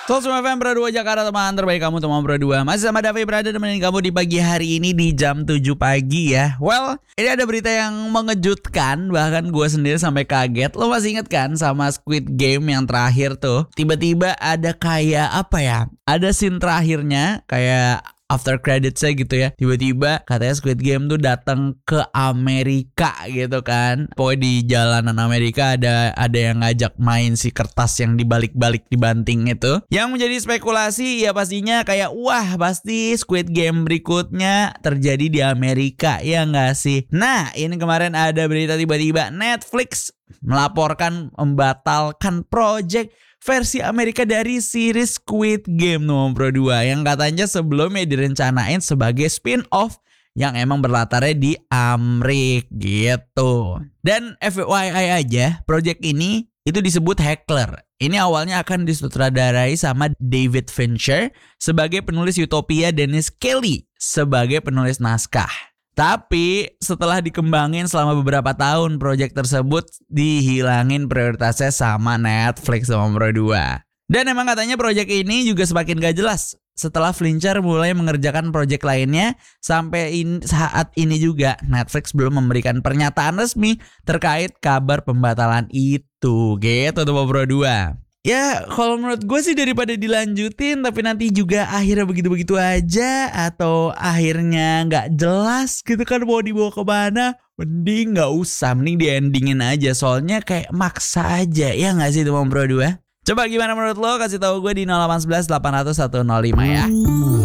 105 FM Pro 2 Jakarta, teman terbaik kamu teman Pro 2. Masih sama Davi berada nemenin kamu di pagi hari ini di jam 7 pagi ya. Well, ini ada berita yang mengejutkan, bahkan gue sendiri sampai kaget. Lo masih inget kan sama Squid Game yang terakhir tuh? Tiba-tiba ada kayak apa ya? Ada scene terakhirnya kayak after creditsnya gitu ya. Tiba-tiba katanya Squid Game tuh datang ke Amerika gitu kan. Pokoknya di jalanan Amerika ada yang ngajak main si kertas yang dibalik-balik dibanting itu. Yang menjadi spekulasi ya pastinya kayak wah pasti Squid Game berikutnya terjadi di Amerika, ya nggak sih? Nah ini kemarin ada berita tiba-tiba Netflix melaporkan membatalkan project versi Amerika dari series Squid Game nomor Pro 2 yang katanya sebelumnya direncanain sebagai spin-off yang emang berlatarnya di Amrik gitu. Dan FYI aja, project ini itu disebut Heckler. Ini awalnya akan disutradarai sama David Fincher sebagai penulis Utopia, Dennis Kelly sebagai penulis naskah. Tapi setelah dikembangin selama beberapa tahun, proyek tersebut dihilangin prioritasnya sama Netflix nomor 2. Dan emang katanya proyek ini juga semakin gak jelas setelah Fincher mulai mengerjakan proyek lainnya. Sampai saat ini juga Netflix belum memberikan pernyataan resmi terkait kabar pembatalan itu. Gitu tuh Pro 2. Ya kalau menurut gue sih daripada dilanjutin tapi nanti juga akhirnya begitu-begitu aja atau akhirnya gak jelas gitu kan mau dibawa kemana, mending gak usah, mending di-endingin aja. Soalnya kayak maksa aja, ya gak sih teman Pro 2? Coba gimana menurut lo? Kasih tahu gue di 0811 800 105 ya.